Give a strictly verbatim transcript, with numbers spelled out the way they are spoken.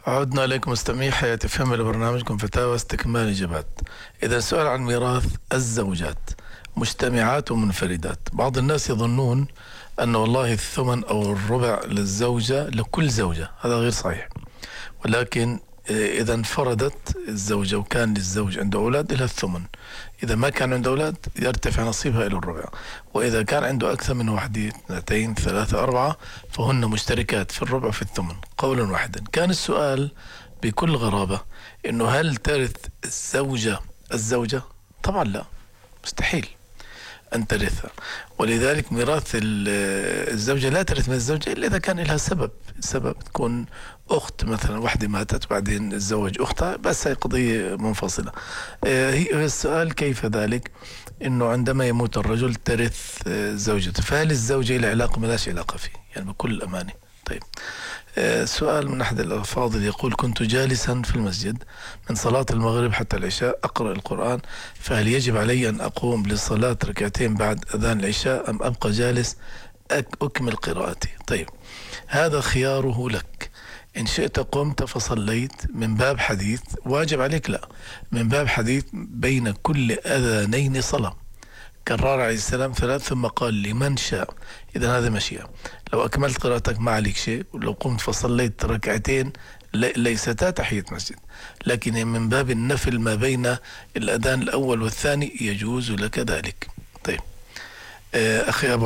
عدنا إليكم مستمعي حياة فهم لبرنامجكم فتاوى استكمال إجابات. إذا سؤال عن ميراث الزوجات مجتمعات ومنفردات. بعض الناس يظنون أن والله الثمن أو الربع للزوجة لكل زوجة، هذا غير صحيح. ولكن إذا انفردت الزوجة وكان للزوج عنده أولاد إلى الثمن، إذا ما كان عنده أولاد يرتفع نصيبها إلى الربع، وإذا كان عنده أكثر من واحدة اثنتين ثلاثة أربعة فهن مشتركات في الربع في الثمن قولا واحدا. كان السؤال بكل غرابة إنه هل ترث الزوجة الزوجة؟ طبعا لا، مستحيل أن ترثها. ولذلك ميراث الزوجة لا ترث من الزوجة إلا إذا كان لها سبب سبب تكون أخت مثلا، واحدة ماتت بعدين تزوج أختها، بس هي قضية منفصلة. هي السؤال كيف ذلك؟ إنه عندما يموت الرجل ترث زوجته، فهل الزوجة لها علاقة؟ ملاش علاقة فيه يعني بكل أمانة. طيب، سؤال من أحد الأفاضل يقول: كنت جالسا في المسجد من صلاة المغرب حتى العشاء أقرأ القرآن، فهل يجب علي أن أقوم للصلاة ركعتين بعد أذان العشاء أم أبقى جالس أكمل قراءتي؟ طيب، هذا خياره لك. إن شئت قمت فصليت من باب حديث واجب عليك، لا، من باب حديث بين كل أذانين صلاة، كرر عليه السلام ثلاث ثم قال لمن شاء. إذا هذا مشيئة. لو أكملت قراءتك ما عليك شيء، ولو قمت فصليت ركعتين ليستا تحية مسجد، لكن من باب النفل ما بين الأذان الأول والثاني يجوز لك ذلك. طيب، أخي أبو